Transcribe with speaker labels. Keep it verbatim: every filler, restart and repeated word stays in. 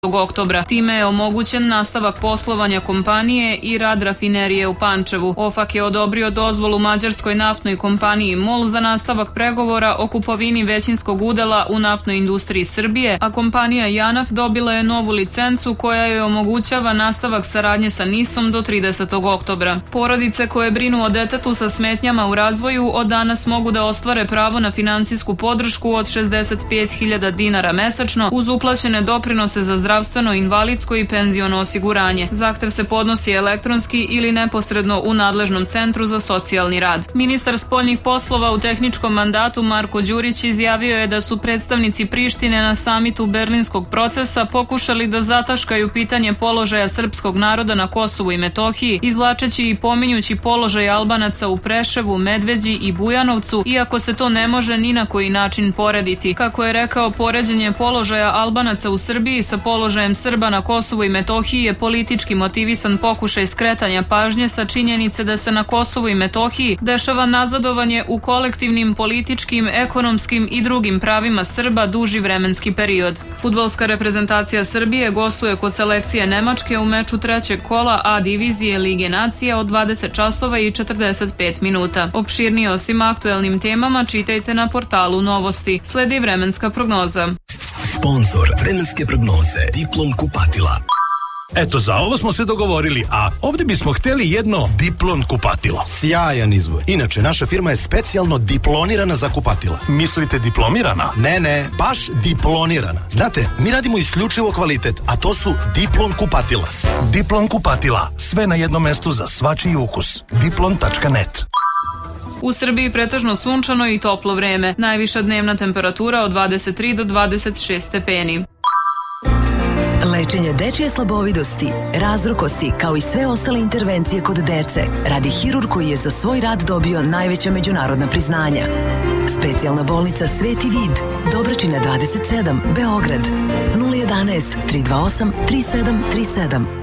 Speaker 1: oktobra. Time je omogućen nastavak poslovanja kompanije i rad rafinerije u Pančevu. OFAK je odobrio dozvolu mađarskoj naftnoj kompaniji MOL za nastavak pregovora o kupovini većinskog udela u naftnoj industriji Srbije, a kompanija JANAF dobila je novu licencu koja joj omogućava nastavak saradnje sa NIS-om do tridesetog oktobra. Porodice koje brinu o detetu sa smetnjama u razvoju od danas mogu da ostvare pravo na finansijsku podršku od šezdeset pet hiljada dinara mesečno uz uplaćene doprinose za zdravstveno, invalidsko i penziono osiguranje. Zahtev se podnosi elektronski ili neposredno u nadležnom centru za socijalni rad. Ministar spoljnih poslova u tehničkom mandatu Marko Đurić izjavio je da su predstavnici Prištine na samitu berlinskog procesa pokušali da zataškaju pitanje položaja srpskog naroda na Kosovu i Metohiji, izvlačeći i pominjući položaj Albanaca u Preševu, Medveđi i Bujanovcu, iako se to ne može ni na koji način porediti. Kako je rekao, poređenje položaja Albanaca u Srbiji sa položajem Srba na Kosovu i Metohiji je politički motivisan pokušaj skretanja pažnje sa činjenice da se na Kosovu i Metohiji dešava nazadovanje u kolektivnim, političkim, ekonomskim i drugim pravima Srba duži vremenski period. Fudbalska reprezentacija Srbije gostuje kod selekcije Nemačke u meču trećeg kola A divizije Lige nacija od dvadeset časova i četrdeset pet minuta. Opširnije o svim aktuelnim temama čitajte na portalu Novosti. Sledi vremenska prognoza.
Speaker 2: Sponzor vremenske prognoze Diplom kupatila.
Speaker 3: Eto, za ovo smo se dogovorili, a ovdje bismo htjeli jedno Diplom kupatilo.
Speaker 4: Sjajan izbor. Inače, naša firma je specijalno diplonirana za kupatila.
Speaker 3: Mislite diplomirana?
Speaker 4: Ne, ne, baš diplonirana. Znate, mi radimo isključivo kvalitet, a to su Diplom kupatila.
Speaker 3: Diplom kupatila. Sve na jednom mestu za svačiji ukus. diplom tačka net.
Speaker 1: U Srbiji pretežno sunčano i toplo vreme. Najviša dnevna temperatura od dvadeset tri do dvadeset šest stepeni.
Speaker 5: Lečenje dečje slabovidosti, razrukosti, kao i sve ostale intervencije kod dece, radi hirurg koji je za svoj rad dobio najveća međunarodna priznanja. Specijalna bolnica Sveti Vid, Dobračina dvadeset sedam, Beograd, nula jedan jedanaest tri dva osam tri sedam tri sedam.